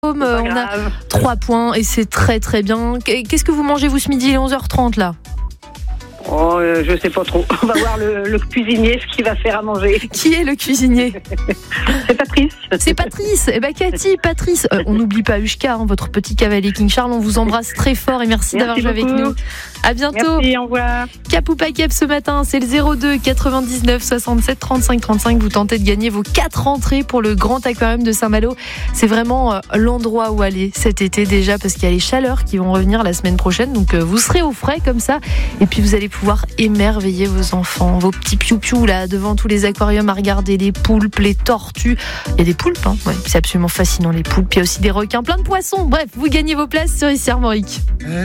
On a 3 points et c'est très très bien. Qu'est-ce que vous mangez vous ce midi? Il est 11h30 là. Oh, je sais pas trop. On va voir le cuisinier ce qu'il va faire à manger. Qui est le cuisinier? C'est Patrice. C'est Patrice. Eh ben Cathy, Patrice. On n'oublie pas Hushka, votre petit cavalier King Charles. On vous embrasse très fort et merci d'avoir joué avec nous. À bientôt. Merci, au revoir. Cap ou pas cap ce matin, c'est le 02 99 67 35 35. Vous tentez de gagner vos 4 entrées pour le Grand Aquarium de Saint-Malo. C'est vraiment l'endroit où aller cet été déjà parce qu'il y a les chaleurs qui vont revenir la semaine prochaine. Donc vous serez au frais comme ça et puis vous allez pouvoir émerveiller vos enfants, vos petits piou-piou là devant tous les aquariums à regarder les poulpes, les tortues. Il y a des poulpes, hein. Ouais, c'est absolument fascinant les poulpes. Il y a aussi des requins, plein de poissons. Bref, vous gagnez vos places sur Ici Armorique.